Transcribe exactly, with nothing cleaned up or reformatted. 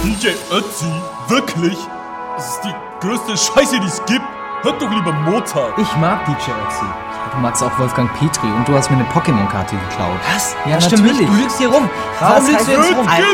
D J Ötzi? Wirklich? Das ist die größte Scheiße, die es gibt. Hört doch lieber Mozart. Ich mag D J Ötzi. Du magst auch Wolfgang Petri und du hast mir eine Pokémon-Karte geklaut. Was? Ja, das stimmt natürlich. nicht. Du lügst hier rum. Warum Was lügst heißt du jetzt das? rum? Alter,